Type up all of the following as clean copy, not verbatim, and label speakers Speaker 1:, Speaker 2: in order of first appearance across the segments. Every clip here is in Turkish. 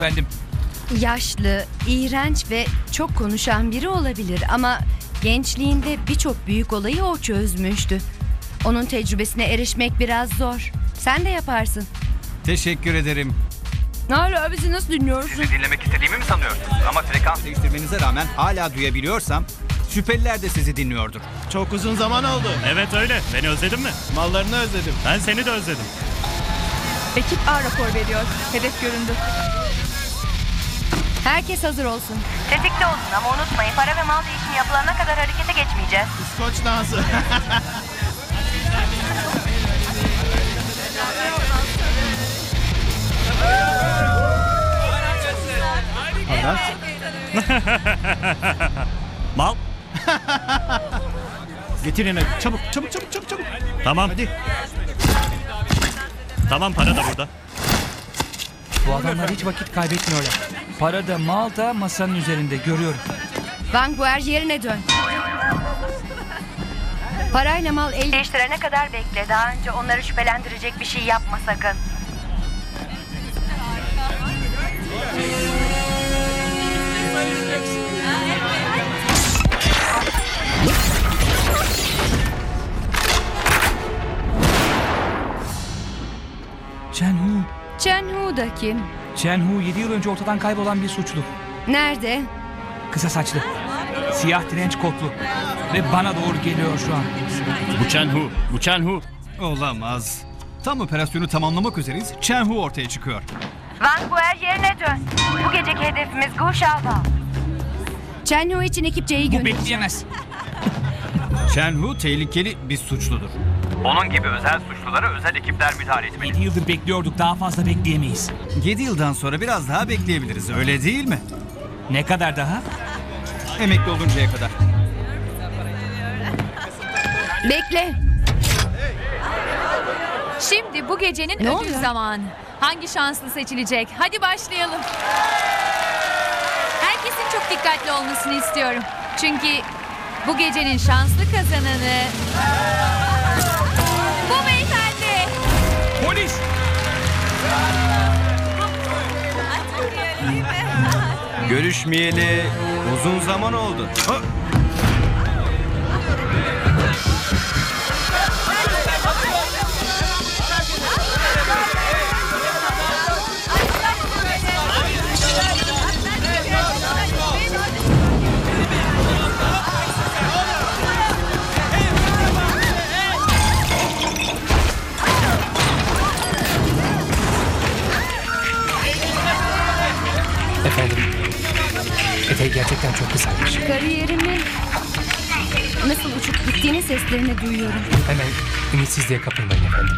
Speaker 1: Efendim.
Speaker 2: Yaşlı, iğrenç ve çok konuşan biri olabilir ama gençliğinde birçok büyük olayı o çözmüştü. Onun tecrübesine erişmek biraz zor. Sen de yaparsın.
Speaker 1: Teşekkür ederim.
Speaker 2: Hala bizi nasıl dinliyorsun?
Speaker 3: Sizi dinlemek istediğimi mi sanıyorsunuz? Ama frekans
Speaker 1: Değiştirmenize rağmen hala duyabiliyorsam şüpheliler de sizi dinliyordur.
Speaker 4: Çok uzun zaman oldu.
Speaker 5: Evet öyle. Beni özledin mi?
Speaker 4: Mallarını özledim.
Speaker 5: Ben seni de özledim.
Speaker 6: Ekip A rapor veriyor. Hedef göründü.
Speaker 2: Herkes hazır olsun.
Speaker 7: Tetikte olun ama unutmayın, para ve mal değişimi yapılana kadar harekete geçmeyeceğiz.
Speaker 4: İskoç dansı.
Speaker 5: Mal.
Speaker 4: Getirin hadi. Çabuk çabuk çabuk çabuk çabuk.
Speaker 5: Tamam.
Speaker 4: Hadi.
Speaker 5: Tamam, para da burada.
Speaker 8: Bu adamlar hiç vakit kaybetmiyorlar. Para da mal da masanın üzerinde görüyorum.
Speaker 2: Vanguard yerine dön. Parayla mal el...
Speaker 7: Değiştirene kadar bekle. Daha önce onları şüphelendirecek bir şey yapma sakın.
Speaker 8: Chen-Hu.
Speaker 2: Chen-Hu da kim?
Speaker 8: Chen-Hu 7 yıl önce ortadan kaybolan bir suçlu.
Speaker 2: Nerede?
Speaker 8: Kısa saçlı. Siyah trenç kotlu. Ve bana doğru geliyor şu an.
Speaker 5: Bu Chen-Hu.
Speaker 1: Olamaz. Tam operasyonu tamamlamak üzereyiz. Chen-Hu ortaya çıkıyor.
Speaker 7: Vanguard yerine dön. Bu geceki hedefimiz Gu Shaobao.
Speaker 2: Chen-Hu için ekip C'yi
Speaker 8: Bu
Speaker 2: gönder.
Speaker 8: bekleyemez.
Speaker 1: Chen-Hu tehlikeli bir suçludur.
Speaker 3: onun gibi özel suçlulara özel ekipler müdahale etmeli.
Speaker 8: 7 yıldır bekliyorduk. Daha fazla bekleyemeyiz.
Speaker 1: 7 yıldan sonra biraz daha bekleyebiliriz, öyle değil mi?
Speaker 8: Ne kadar daha?
Speaker 1: Emekli oluncaya kadar.
Speaker 2: Bekle.
Speaker 6: Şimdi bu gecenin
Speaker 2: Ne
Speaker 6: ödül
Speaker 2: oluyor?
Speaker 6: zamanı. Hangi şanslı seçilecek? Hadi başlayalım. Herkesin çok dikkatli olmasını istiyorum. Çünkü bu gecenin şanslı kazananı... Bu beyefendi.
Speaker 8: Polis!
Speaker 3: Görüşmeyeli uzun zaman oldu.
Speaker 8: Efendim, eteği gerçekten çok kısaymış.
Speaker 2: Kariyerimin nasıl uçup gittiğini seslerini duyuyorum.
Speaker 8: Hemen ümitsizliğe kapılmayın efendim.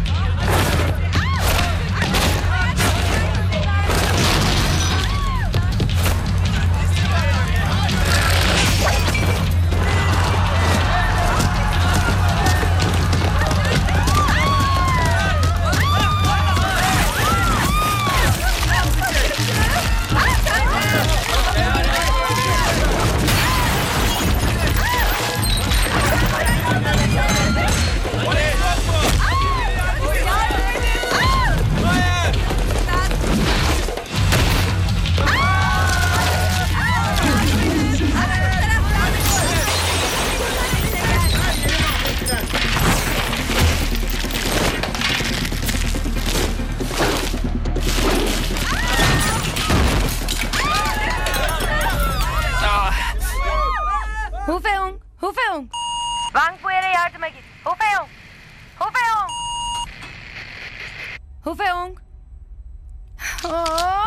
Speaker 2: Hu Feong, Hu Feong.
Speaker 7: Vanguard'a yardıma git. Hu Feong. Hu Feong.
Speaker 2: Hu Feong. Aa!